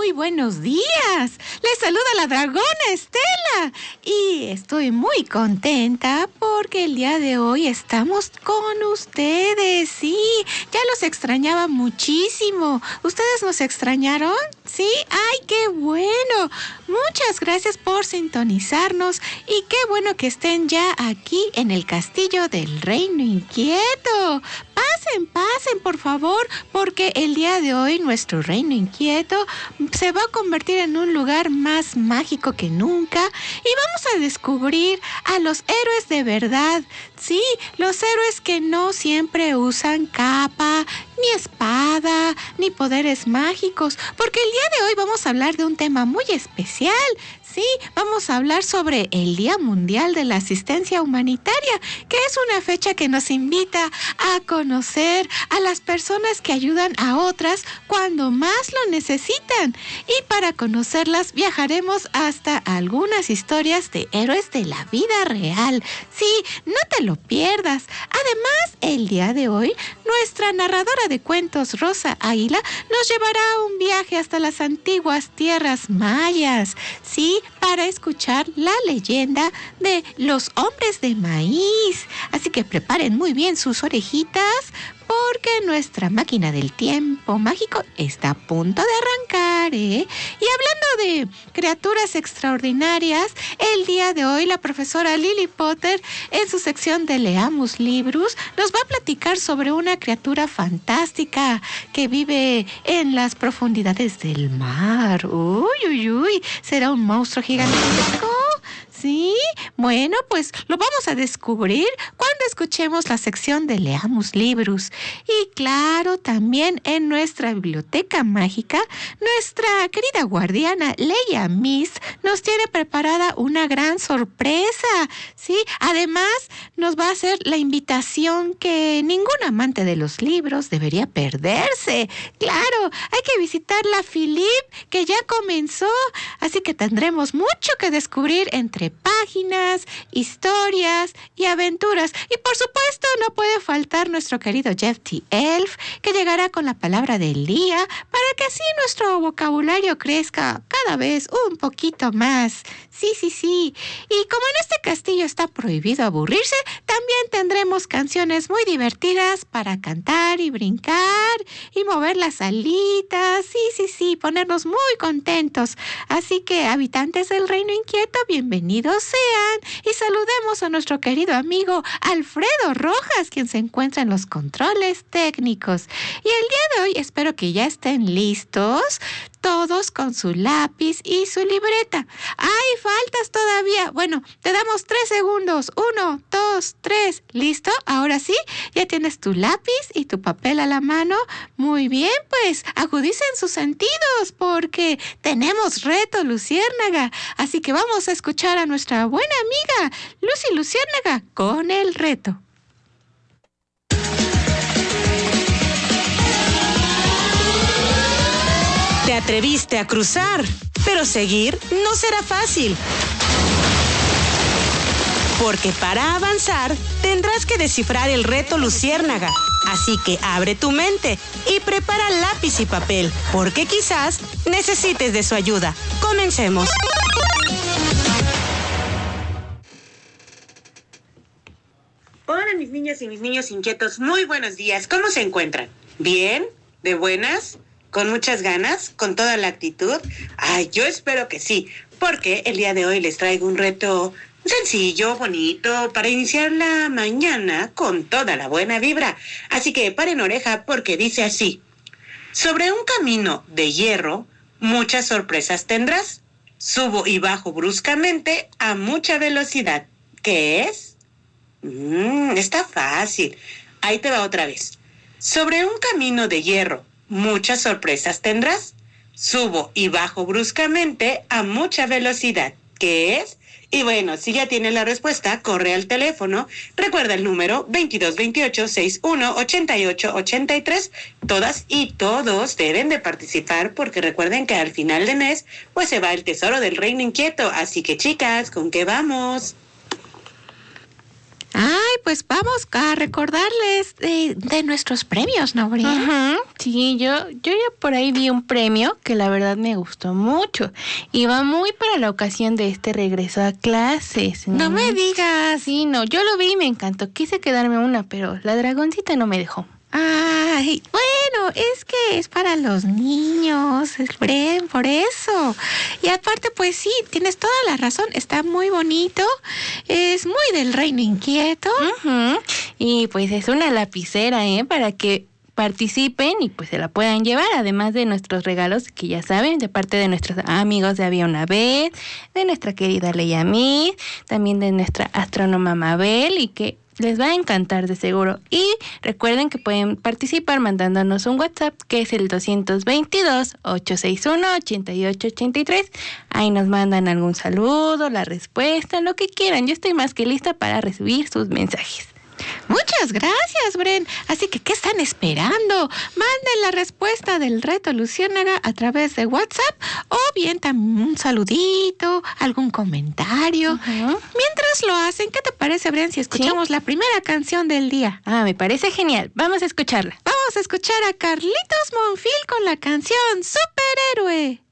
muy buenos días. Les saluda la dragona Estela y estoy muy contenta porque el día de hoy estamos con ustedes. Sí, ya los extrañaba muchísimo. ¿Ustedes nos extrañaron? ¿Sí? ¡Ay, qué bueno! Muchas gracias por sintonizarnos y qué bueno que estén ya aquí en el castillo del Reino Inquieto. Pasen, por favor, porque el día de hoy nuestro Reino Inquieto se va a convertir en un lugar más mágico que nunca y vamos a descubrir a los héroes de verdad. Sí, los héroes que no siempre usan capa, ni espada, ni poderes mágicos, porque el día de hoy vamos a hablar de un tema muy especial. Sí, vamos a hablar sobre el Día Mundial de la Asistencia Humanitaria, que es una fecha que nos invita a conocer a las personas que ayudan a otras cuando más lo necesitan. Y para conocerlas viajaremos hasta algunas historias de héroes de la vida real. Sí, no te lo pierdas. Además, el día de hoy, nuestra narradora de cuentos, Rosa Águila, nos llevará a un viaje hasta las antiguas tierras mayas. Sí, para escuchar la leyenda de los hombres de maíz. Así que preparen muy bien sus orejitas porque nuestra máquina del tiempo mágico está a punto de arrancar, ¿eh? Y hablando de criaturas extraordinarias, el día de hoy la profesora Lily Potter, en su sección de Leamos Libros, nos va a platicar sobre una criatura fantástica que vive en las profundidades del mar. Uy, ¿será un monstruo gigantesco? ¿Sí? Bueno, pues lo vamos a descubrir cuando escuchemos la sección de Leamos Libros. Y claro, también en nuestra biblioteca mágica, nuestra querida guardiana Leia Mist nos tiene preparada una gran sorpresa. ¿Sí? Además, nos va a hacer la invitación que ningún amante de los libros debería perderse. Claro, hay que visitar la Philip, que ya comenzó, así que tendremos mucho que descubrir entre páginas, historias y aventuras. Y por supuesto no puede faltar nuestro querido Jeff T. Elf, que llegará con la palabra del día para que así nuestro vocabulario crezca cada vez un poquito más. Sí. Y como en este castillo está prohibido aburrirse, también tendremos canciones muy divertidas para cantar y brincar y mover las alitas. Sí, ponernos muy contentos. Así que, habitantes del Reino Inquieto, bienvenidos sean y saludemos a nuestro querido amigo Alfredo Rojas, quien se encuentra en los controles técnicos. Y el día de hoy espero que ya estén listos, todos con su lápiz y su libreta. ¡Ay, faltas todavía! Bueno, te damos 3 segundos. 1, 2, 3. ¿Listo? Ahora sí, ya tienes tu lápiz y tu papel a la mano. Muy bien, pues agudicen sus sentidos porque tenemos reto Luciérnaga. Así que vamos a escuchar a nuestra buena amiga Lucy Luciérnaga con el reto. Te atreviste a cruzar, pero seguir no será fácil. Porque para avanzar tendrás que descifrar el reto Luciérnaga. Así que abre tu mente y prepara lápiz y papel, porque quizás necesites de su ayuda. Comencemos. Hola mis niñas y mis niños inquietos, muy buenos días. ¿Cómo se encuentran? ¿Bien? ¿De buenas? ¿Con muchas ganas? ¿Con toda la actitud? Ay, yo espero que sí, porque el día de hoy les traigo un reto sencillo, bonito, para iniciar la mañana con toda la buena vibra. Así que paren oreja porque dice así: sobre un camino de hierro, muchas sorpresas tendrás. Subo y bajo bruscamente a mucha velocidad. ¿Qué es? Está fácil. Ahí te va otra vez. Sobre un camino de hierro, muchas sorpresas tendrás. Subo y bajo bruscamente a mucha velocidad. ¿Qué es? Y bueno, si ya tienes la respuesta, corre al teléfono. Recuerda el número 2228-618883. Todas y todos deben de participar porque recuerden que al final de mes, pues se va el tesoro del Reino Inquieto. Así que chicas, ¿con qué vamos? Ay, pues vamos a recordarles de nuestros premios, ¿no, Bren? Sí, yo ya por ahí vi un premio que la verdad me gustó mucho. Y va muy para la ocasión de este regreso a clases. No me digas. Sí, no, yo lo vi y me encantó. Quise quedarme una, pero la dragoncita no me dejó. Ay, bueno, es que es para los niños, Bren, por eso. Y aparte, pues sí, tienes toda la razón, está muy bonito, es muy del reino inquieto. Y pues es una lapicera, para que participen y pues se la puedan llevar, además de nuestros regalos que ya saben, de parte de nuestros amigos de Había una vez, de nuestra querida Leia Miss, también de nuestra astrónoma Mabel, y que les va a encantar de seguro. Y recuerden que pueden participar mandándonos un WhatsApp que es el 222-861-8883. Ahí nos mandan algún saludo, la respuesta, lo que quieran. Yo estoy más que lista para recibir sus mensajes. Muchas gracias, Bren. Así que, ¿qué están esperando? Manden la respuesta del reto Luciérnaga a través de WhatsApp o bien también un saludito, algún comentario. Mientras lo hacen, ¿qué te parece, Bren, si escuchamos la primera canción del día? Me parece genial. Vamos a escucharla. Vamos a escuchar a Carlitos Monfil con la canción Superhéroe.